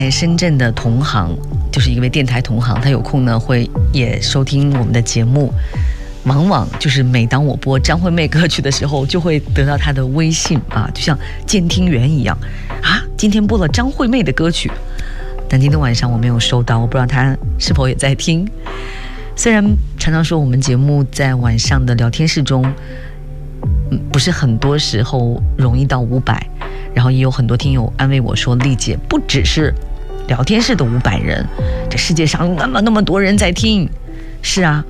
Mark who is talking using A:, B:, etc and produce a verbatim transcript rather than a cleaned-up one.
A: 深圳的同行，就是一位电台同行，他有空呢会也收听我们的节目，往往就是每当我播张惠妹歌曲的时候，就会得到他的微信啊，就像监听员一样啊，今天播了张惠妹的歌曲，但今天晚上我没有收到，我不知道他是否也在听。虽然常常说我们节目在晚上的聊天室中，嗯，不是很多时候容易到五百，然后也有很多听友安慰我说，丽姐不只是聊天室的五百人，这世界上那么那么多人在听。是啊，